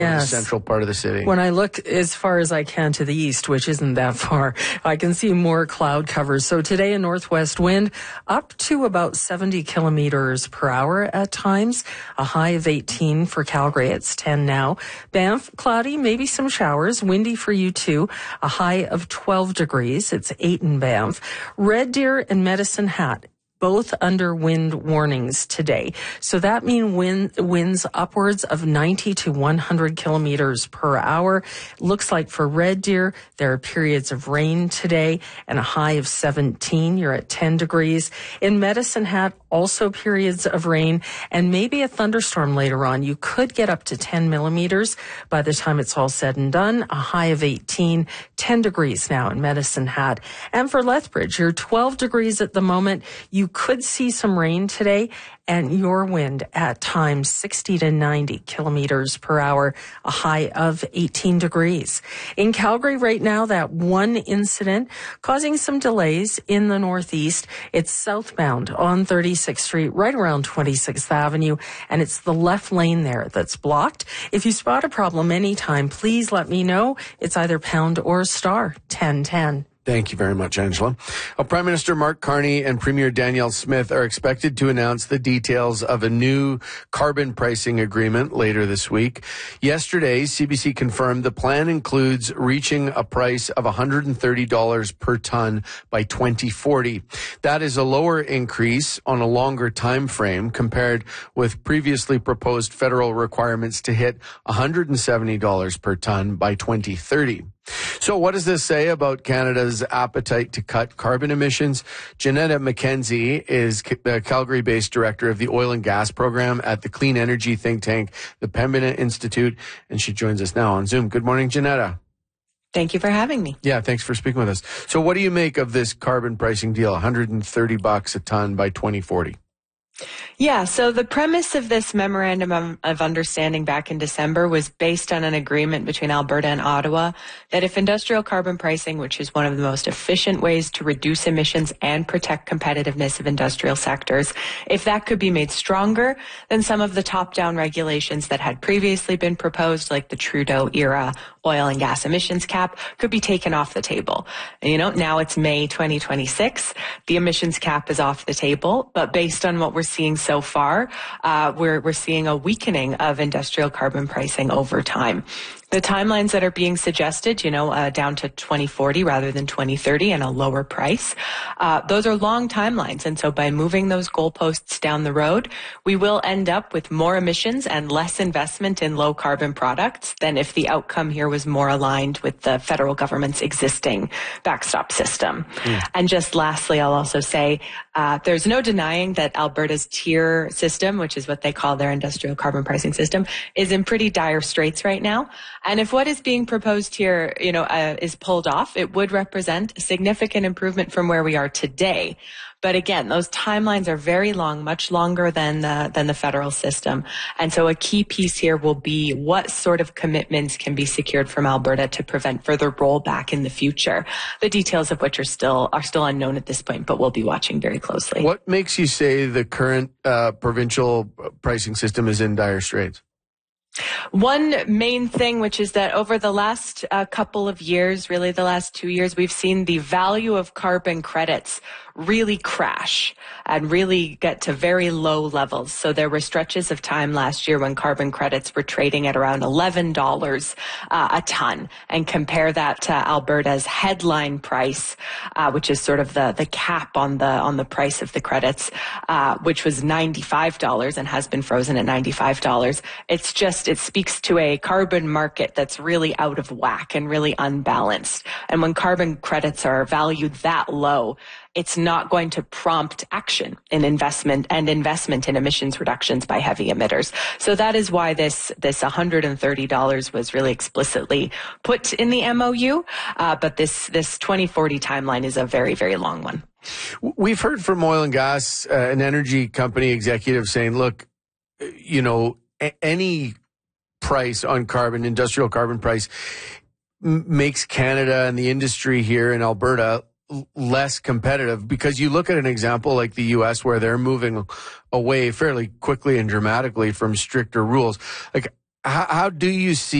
the central part of the city. When I look as far as I can to the east, which isn't that far, I can see more cloud covers. So today a northwest wind up to about 70 kilometers per hour at times, a high of 18 for Calgary. It's 10 now. Banff, cloudy, maybe some showers, windy for you too, a high of 12 degrees. It's 8 in Banff. Red Deer and Medicine Hat, both under wind warnings today. So that means winds upwards of 90 to 100 kilometers per hour. Looks like for Red Deer, there are periods of rain today and a high of 17. You're at 10 degrees. In Medicine Hat, also periods of rain and maybe a thunderstorm later on. You could get up to 10 millimeters by the time it's all said and done. A high of 18, 10 degrees now in Medicine Hat. And for Lethbridge, you're 12 degrees at the moment. You could see some rain today and your wind at times 60 to 90 kilometers per hour, a high of 18 degrees. In Calgary right now, that one incident causing some delays in the northeast. It's southbound on 36th Street, right around 26th Avenue, and it's the left lane there that's blocked. If you spot a problem anytime, please let me know. It's either pound or star 1010. Thank you very much, Angela. Prime Minister Mark Carney and Premier Danielle Smith are expected to announce the details of a new carbon pricing agreement later this week. Yesterday, CBC confirmed the plan includes reaching a price of $130 per ton by 2040. That is a lower increase on a longer time frame compared with previously proposed federal requirements to hit $170 per ton by 2030. So what does this say about Canada's appetite to cut carbon emissions? Janetta McKenzie is the Calgary-based director of the oil and gas program at the clean energy think tank, the Pembina Institute, and she joins us now on Zoom. Good morning, Janetta. Thank you for having me. Yeah, thanks for speaking with us. So what do you make of this carbon pricing deal, $130 a ton by 2040? Yeah, so the premise of this memorandum of understanding back in December was based on an agreement between Alberta and Ottawa that if industrial carbon pricing, which is one of the most efficient ways to reduce emissions and protect competitiveness of industrial sectors, if that could be made stronger than some of the top-down regulations that had previously been proposed, like the Trudeau-era oil and gas emissions cap, could be taken off the table. And, now it's May 2026. The emissions cap is off the table, but based on what we're seeing so far, we're seeing a weakening of industrial carbon pricing over time. The timelines that are being suggested, down to 2040 rather than 2030 and a lower price, those are long timelines. And so by moving those goalposts down the road, we will end up with more emissions and less investment in low carbon products than if the outcome here was more aligned with the federal government's existing backstop system. And just lastly, I'll also say there's no denying that Alberta's tier system, which is what they call their industrial carbon pricing system, is in pretty dire straits right now. And if what is being proposed here, is pulled off, it would represent a significant improvement from where we are today. But again, those timelines are very long, much longer than the federal system. And so a key piece here will be what sort of commitments can be secured from Alberta to prevent further rollback in the future. The details of which are still unknown at this point, but we'll be watching very closely. What makes you say the current provincial pricing system is in dire straits? One main thing, which is that over the last couple of years, really the last 2 years, we've seen the value of carbon credits really crash and really get to very low levels. So there were stretches of time last year when carbon credits were trading at around $11 a ton, and compare that to Alberta's headline price, which is sort of the cap on the price of the credits, which was $95 and has been frozen at $95. It speaks to a carbon market that's really out of whack and really unbalanced. And when carbon credits are valued that low, it's not going to prompt action in investment in emissions reductions by heavy emitters. So that is why this $130 was really explicitly put in the MOU. But this 2040 timeline is a very, very long one. We've heard from oil and gas, an energy company executive saying, look, any price on carbon, industrial carbon price, makes Canada and the industry here in Alberta less competitive, because you look at an example like the U.S. where they're moving away fairly quickly and dramatically from stricter rules. Like, how do you see